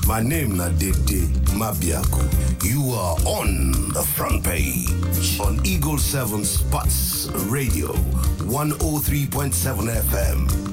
My name na Dede Mabiako. You are on the front page on Eagle 7 Spots Radio, 103.7 FM.